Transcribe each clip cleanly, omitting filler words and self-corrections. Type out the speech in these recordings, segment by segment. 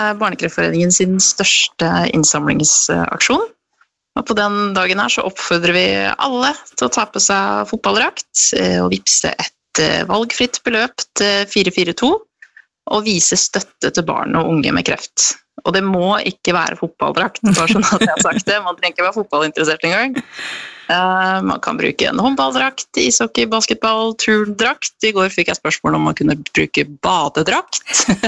Barnekreftforeningen sin største innsamlingsaksjon. Og på den dagen her så oppfordrer vi alle til å ta på seg fotballdrakt og vippse et valgfritt beløp til 442 og vise støtte til barn og unge med kreft. Og det må ikke være fotballdrakt, bare sånn at jeg har sagt det. Man trenger ikke være fotballinteressert engang. Man kan bruke en håndballdrakt, ishockey, basketball, turndrakt. I går fikk jeg spørsmål om man kunne bruke badedrakt.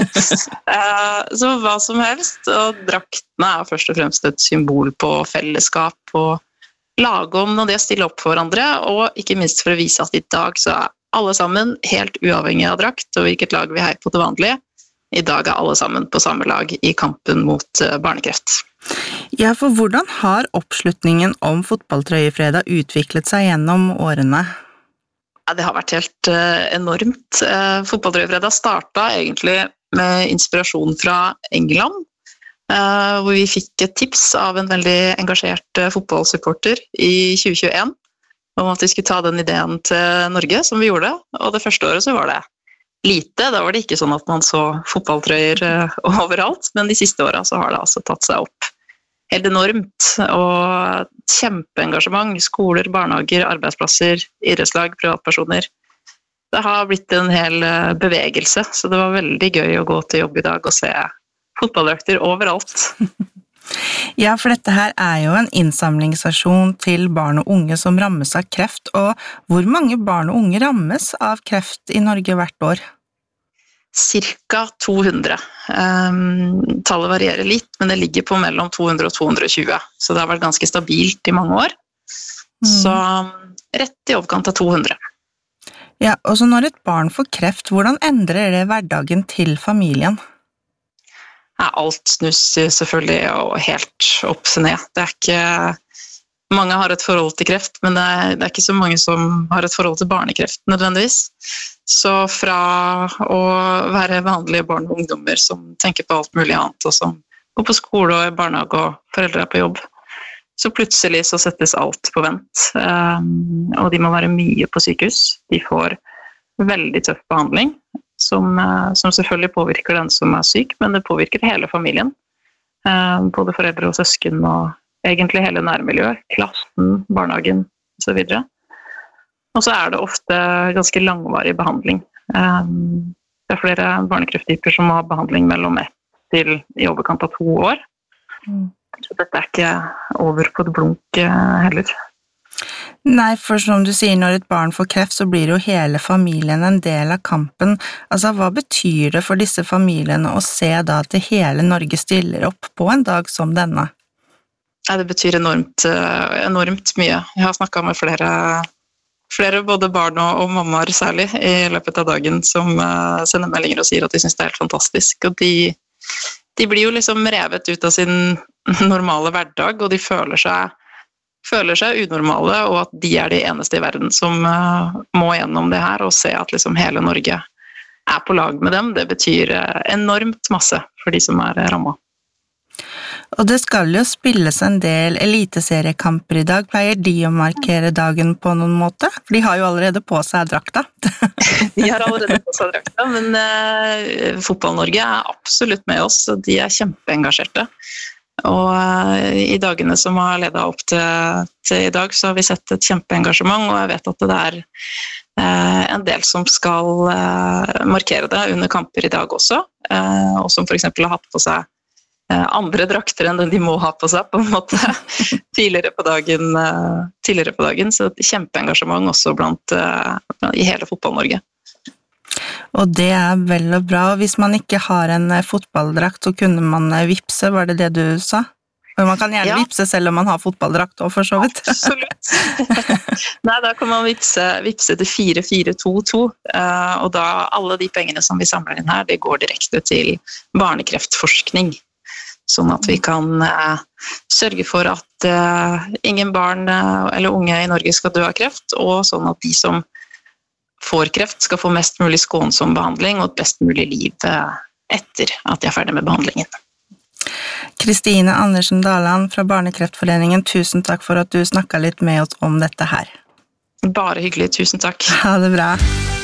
Så hva som helst. Og draktene er først og fremst et symbol på fellesskap og lagånd og det å stille opp for hverandre. Og ikke minst for å vise at i dag så er alle sammen helt uavhengig av drakt og hvilket lag vi heier på til vanlig. I dag er alle sammen på samme lag i kampen mot barnekreft. Ja, for hvordan har oppslutningen om fotballtrøyefredag utviklet seg gjennom årene? Ja, det har vært helt enormt. Fotballtrøyefredag startet egentlig med inspirasjon fra England, hvor vi fikk et tips av en veldig engasjert fotballsupporter i 2021 om at vi skulle ta den ideen til Norge, som vi gjorde. Og det første året så var det lite, da var det ikke sånn at man så fotballtrøyer overalt, men de siste årene så har det altså tatt seg opp helt enormt, og kjempeengasjement, skoler, barnehager, arbeidsplasser, idrettslag, privatpersoner. Det har blitt en hel bevegelse, så det var veldig gøy å gå til jobb i dag og se fotballdrakter overalt. Ja, for dette her er jo en innsamlingsaksjon til barn og unge som rammes av kreft, og hvor mange barn og unge rammes av kreft i Norge hvert år? Cirka 200. Tallet varierer litt, men det ligger på mellom 200 og 220, så det har vært ganske stabilt i mange år. Så rett i overkant av 200. Ja, og så når et barn får kreft, hvordan endrer det hverdagen til familien? Alt snus selvfølgelig og helt opp til ned. Det er ikke mange har et forhold til kreft, men det er ikke så mange som har et forhold til barnekreft nødvendigvis. Så fra å være vanlige barn og ungdommer som tenker på alt mulig annet, og som går på skole og i barnehage og foreldre er på jobb, så plutselig så settes alt på vent. Og de må være mye på sykehus. De får veldig tøff behandling, som selvfølgelig påvirker den som er syk, men det påvirker hele familien. Både foreldre og søsken og egentlig hele nærmiljøet, klassen, barnehagen og så videre. Og så er det ofte ganske langvarig behandling. Det er flere barnekrefttyper som har behandling mellom 1 til i overkant av 2 år. Så dette er ikke over på det blunk heller. Nei, for som du sier, når et barn får kreft, så blir jo hele familien en del av kampen. Altså, hva betyr det for disse familiene å se da at hele Norge stiller opp på en dag som denne? Ja, det betyr enormt mye. Jeg har snakket med flere både barn og mammaer særlig, i løpet av dagen, som sender meldinger og sier at de synes det er helt fantastisk. Og de blir jo liksom revet ut av sin normale hverdag, og de føler seg unormale, og at de er de eneste i verden som må gjennom det her, og se at liksom hele Norge er på lag med dem. Det betyr enormt masse for de som er rammet. Og det skal jo spilles en del eliteseriekamper i dag. Pleier de å markere dagen på noen måte? For de har jo allerede på seg drakta. De har allerede på seg drakta, men Fotball-Norge er absolutt med oss, og de er kjempeengasjerte. Og i dagene som har ledet opp til i dag, så har vi sett et kjempeengasjement, og jeg vet at det er en del som skal markere det under kamper i dag også, og som for eksempel har hatt på seg andre drakter enn de må ha på seg, på en måte, tidligere på dagen, så et kjempeengasjement også i hele Fotball-Norge. Og det er vel og bra. Hvis man ikke har en fotballdrakt, så kunne man vipse, var det det du sa? Og man kan gjerne vipse selv om man har fotballdrakt også, for så vidt. Absolutt. Nei, da kan man vipse til 4422, og da alle de pengene som vi samler inn her, det går direkte til barnekreftforskning, sånn at vi kan sørge for at ingen barn eller unge i Norge skal dø av kreft, og sånn at de som får kreft skal få mest mulig skånsom behandling og et best mulig liv etter at de er ferdig med behandlingen. Kristine Andersen Daland fra Barnekreftforeningen, tusen takk for at du snakket litt med oss om dette her. Bare hyggelig, tusen takk. Ha det bra.